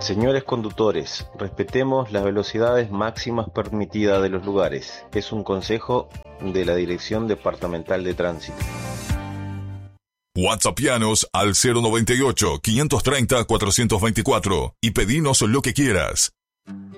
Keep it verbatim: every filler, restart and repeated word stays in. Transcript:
Señores conductores, respetemos las velocidades máximas permitidas de los lugares. Es un consejo de la Dirección Departamental de Tránsito. WhatsAppianos al cero noventa y ocho, quinientos treinta, cuatrocientos veinticuatro y pedinos lo que quieras.